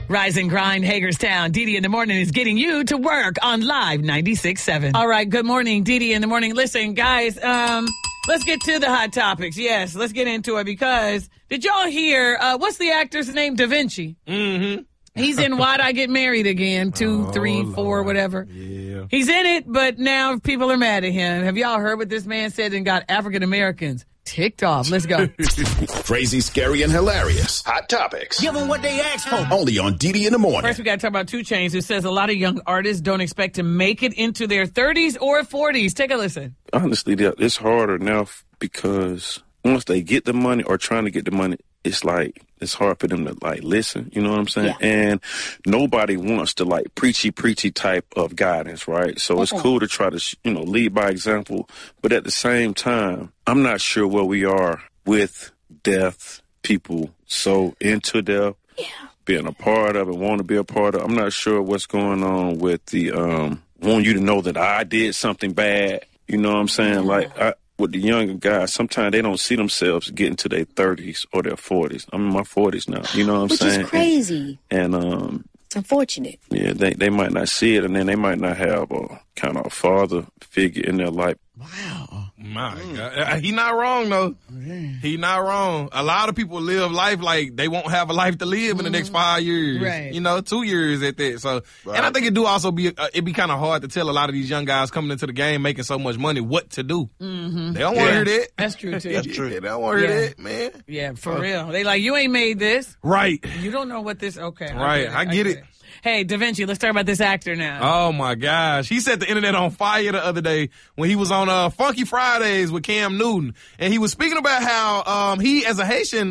Rise and grind, Hagerstown. Didi in the morning is getting you to work on Live 96.7. All right, good morning, Didi in the morning. Listen, guys, let's get to the hot topics. Yes, let's get into it because did y'all hear, what's the actor's name? Da Vinci. Mm-hmm. He's in Why'd I Get Married Again, 2, 3, 4, whatever. Yeah. He's in it, but now people are mad at him. Have y'all heard what this man said and got African Americans ticked off? Let's go. Crazy, scary, and hilarious. Hot topics. Give them what they asked for. Only on Didi in the morning. First, we got to talk about 2 Chainz, who says a lot of young artists don't expect to make it into their 30s or 40s. Take a listen. Honestly, it's harder now because once they get the money or trying to get the money, it's like it's hard for them to like listen, you know what I'm saying? Yeah. And nobody wants to like preachy type of guidance, right? So it's cool to try to, lead by example. But at the same time, I'm not sure where we are with death, people so into death, being a part of it, want to be a part of. I'm not sure what's going on with the want you to know that I did something bad. You know what I'm saying? With the younger guys, sometimes they don't see themselves getting to their 30s or their 40s. I'm in my 40s now. You know what I'm saying? Which is crazy. And it's unfortunate. Yeah, they might not see it, and then they might not have a kind of a father figure in their life. Wow. My God. He not wrong, though. He not wrong. A lot of people live life like they won't have a life to live in the next 5 years. Right. 2 years at that. So, right. And I think it do also be kind of hard to tell a lot of these young guys coming into the game making so much money what to do. Mm-hmm. They don't want to hear that. That's true, too. That's true. They don't want to hear that, man. Yeah, for real. They like, you ain't made this. Right. You don't know what this, okay. Right. I get it. Hey, Da Vinci, let's talk about this actor now. Oh, my gosh. He set the internet on fire the other day when he was on Funky Fridays with Cam Newton. And he was speaking about how he, as a Haitian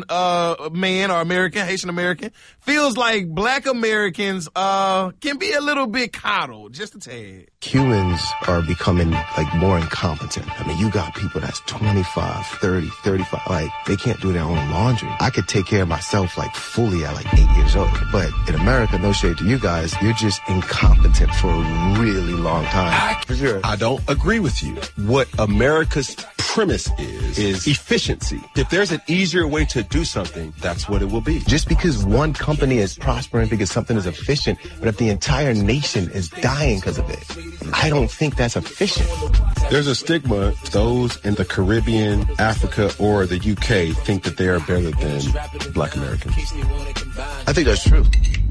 man or Haitian American, feels like black Americans can be a little bit coddled, just a tad. Humans are becoming more incompetent. I mean, you got people that's 25, 30, 35, they can't do their own laundry. I could take care of myself fully at 8 years old. But in America, no shade to you guys, you're just incompetent for a really long time. For sure. I don't agree with you. What America's premise is efficiency. If there's an easier way to do something, that's what it will be. Just because one company is prospering because something is efficient, but if the entire nation is dying because of it, I don't think that's efficient. There's a stigma. Those in the Caribbean, Africa, or the UK think that they are better than black Americans. I think that's true.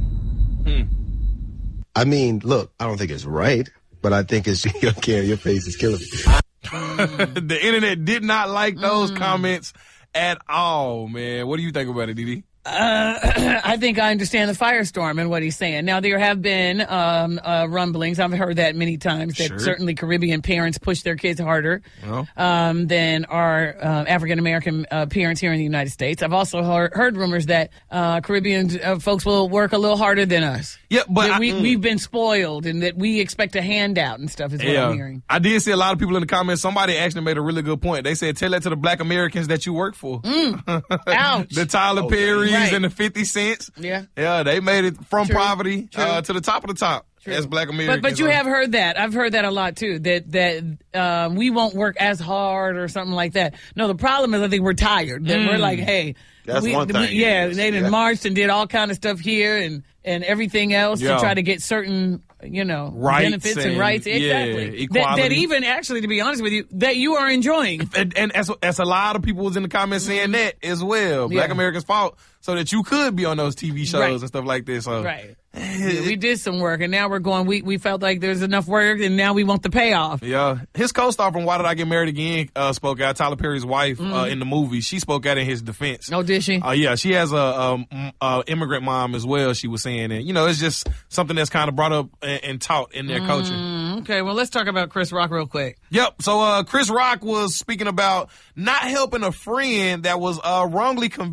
I mean, look, I don't think it's right, but I think it's, your face is killing me. The internet did not like those comments at all, man. What do you think about it, Didi? I think I understand the firestorm and what he's saying. Now, there have been rumblings. I've heard that many times that certainly Caribbean parents push their kids harder than our African-American parents here in the United States. I've also heard rumors that Caribbean folks will work a little harder than us. Yeah, but we've been spoiled and that we expect a handout and stuff is what I'm hearing. I did see a lot of people in the comments. Somebody actually made a really good point. They said, tell that to the black Americans that you work for. Ouch. The Tyler Perry's and the 50 Cents. Yeah, they made it from poverty to the top of the top as black Americans. But you have heard that. I've heard that a lot too, that we won't work as hard or something like that. No, the problem is I think we're tired. That we're like, hey, that's one thing. They done marched and did all kind of stuff here and everything else to try to get certain, rights benefits and rights. Exactly. Equality. That even actually, to be honest with you, that you are enjoying. And as a lot of people was in the comments saying that as well. Black Americans fought so that you could be on those TV shows and stuff like this. So. Right. We did some work, and now we're going, we felt like there's enough work, and now we want the payoff. Yeah. His co-star from Why Did I Get Married Again spoke out. Tyler Perry's wife in the movie. She spoke out in his defense. Oh, did she? Yeah. She has a immigrant mom as well, she was saying. And, it's just something that's kind of brought up and taught in their culture. Okay, well, let's talk about Chris Rock real quick. Yep. So Chris Rock was speaking about not helping a friend that was wrongly convicted